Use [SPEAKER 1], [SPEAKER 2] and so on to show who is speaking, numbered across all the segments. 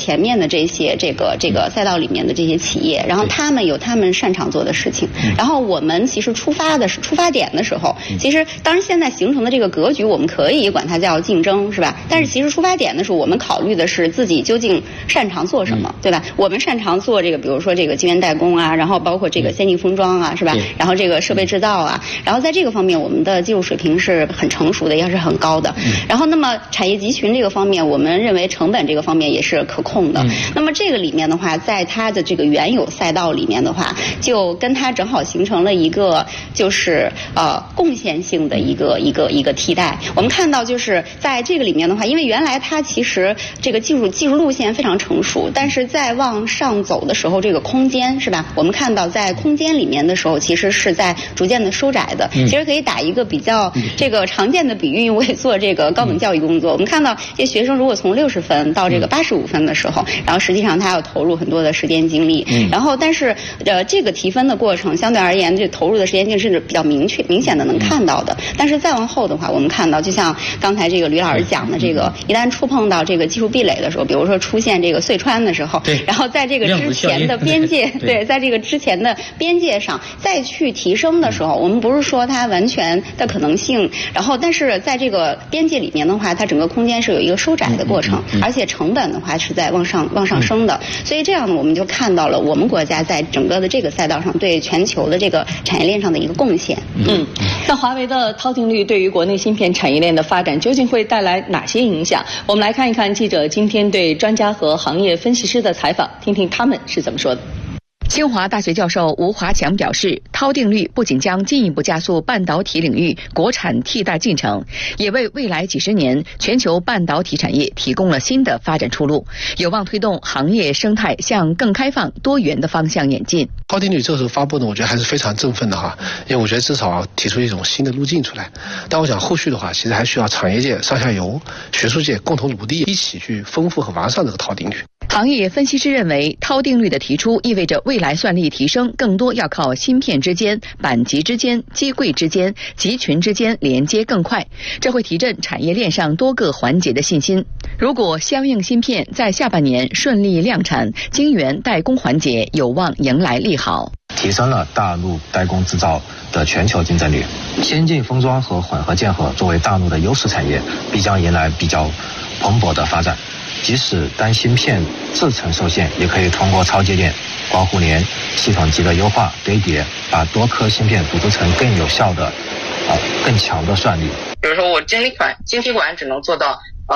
[SPEAKER 1] 前面的这些这个赛道里面的这些企业，然后他们有他们擅长做的事情，然后我们其实出发点的时候，其实当然现在形成的这个格局，我们可以管它叫竞争，是吧？但是其实出发点的时候，我们考虑的是自己究竟擅长做什么，对吧？我们擅长做这个，比如说这个晶圆代工啊，然后包括这个先进封装啊，是吧？然后这个设备制造啊，然后在这个方面，我们的技术水平是很成熟的，也是很高的。然后那么产业集群这个方面，我们认为成本这个方面也是可控的。那么这个里面的话，在它的这个原有赛道里面的话，就跟它正好形成了一个就是贡献性的一个替代。我们看到就是在这个里面的话，因为原来它其实这个技术路线非常成熟，但是在往上走的时候，这个空间是吧？我们看到在空间里面的时候，其实是在逐渐的收窄的。其实可以打一个比较这个常见的比喻，因为我也做这个高等教育工作，我们看到这学生如果从60分到这个85分的时候，然后实际上他要投入很多的时间精力，然后但是这个提分的过程相对而言，这投入的时间精力是比较明显的能看到的。但是再往后的话，我们看到就像刚才这个吕老师讲的，这个一旦触碰到这个技术壁垒的时候，比如说出现这个隧穿的时候，然后在这个之前的边界，对，在这个之前的边界上再去提升的时候，我们不是说它完全的可能性，然后但是在这个边界里面的话，它整个空间是有一个收窄的过程，而且成本的话是在往上升的，所以这样呢，我们就看到了我们国家在整个的这个赛道上对全球的这个产业链上的一个贡献。
[SPEAKER 2] 那华为的套定律对于国内芯片产业链的发展究竟会带来哪些影响？我们来看一看记者今天对专家和行业分析师的采访，听听他们是怎么说的。
[SPEAKER 3] 清华大学教授吴华强表示，套定律不仅将进一步加速半导体领域国产替代进程，也为未来几十年全球半导体产业提供了新的发展出路，有望推动行业生态向更开放多元的方向演进。
[SPEAKER 4] 套定律这时候发布呢，我觉得还是非常振奋的哈，因为我觉得至少提出一种新的路径出来。但我想后续的话，其实还需要产业界上下游、学术界共同努力，一起去丰富和完善这个套定律。
[SPEAKER 3] 行业分析师认为，套定律的提出意味着未来算力提升更多要靠芯片之间、板级之间、机柜之间、集群之间连接更快，这会提振产业链上多个环节的信心。如果相应芯片在下半年顺利量产，晶圆代工环节有望迎来利好，
[SPEAKER 5] 提升了大陆代工制造的全球竞争力。先进封装和混合建合作为大陆的优势产业，必将迎来比较蓬勃的发展。即使单芯片制程受限，也可以通过超节点、光互联、系统级的优化堆叠，把多颗芯片组织成更有效的、更强的算力。
[SPEAKER 6] 比如说我晶体管只能做到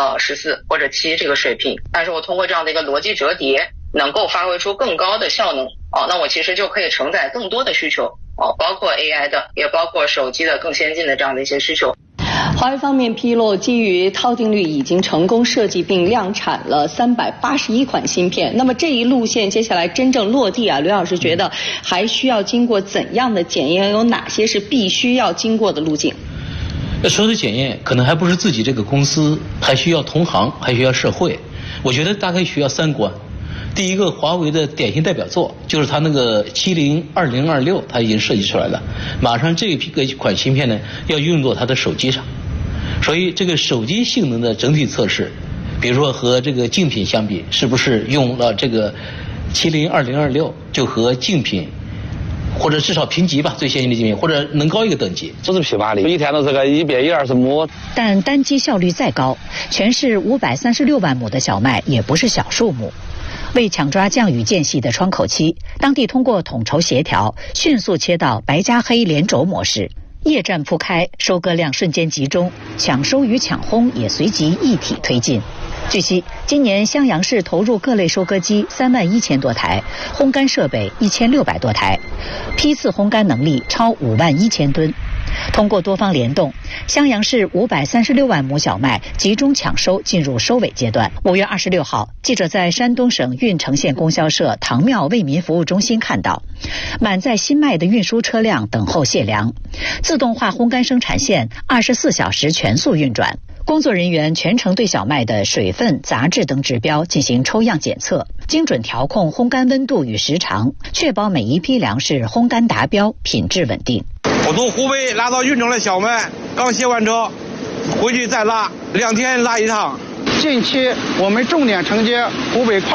[SPEAKER 6] 14或者7这个水平，但是我通过这样的一个逻辑折叠，能够发挥出更高的效能那我其实就可以承载更多的需求包括 AI 的，也包括手机的更先进的这样的一些需求。
[SPEAKER 2] 华为方面披露，基于套定律已经成功设计并量产了381款芯片。那么这一路线接下来真正落地吕老师觉得还需要经过怎样的检验？有哪些是必须要经过的路径？
[SPEAKER 7] 所有的检验可能还不是自己这个公司，还需要同行，还需要社会。我觉得大概需要3关。第一个，华为的典型代表作就是它那个702026，它已经设计出来了，马上这个款芯片呢要用作它的手机上，所以这个手机性能的整体测试，比如说和这个竞品相比，是不是用了这个702026就和竞品或者至少评级吧，最先进的竞品，或者能高一个等级，
[SPEAKER 8] 不是批发的，一天都是个120亩。
[SPEAKER 9] 但单机效率再高，全市536万亩的小麦也不是小数目。为抢抓降雨间隙的窗口期，当地通过统筹协调，迅速切到白加黑连轴模式，夜战铺开，收割量瞬间集中，抢收与抢烘也随即一体推进。据悉，今年襄阳市投入各类收割机31000多台，烘干设备1600多台，批次烘干能力超51000吨。通过多方联动，襄阳市536万亩小麦集中抢收进入收尾阶段。5月26号，记者在山东省运城县供销社唐庙为民服务中心看到，满载新麦的运输车辆等候卸粮，自动化烘干生产线24小时全速运转。工作人员全程对小麦的水分、杂质等指标进行抽样检测，精准调控烘干温度与时长，确保每一批粮食烘干达标，品质稳定。
[SPEAKER 8] 我从湖北拉到运城的小麦，刚卸完车，回去再拉，2天拉一趟。
[SPEAKER 10] 近期我们重点承接湖北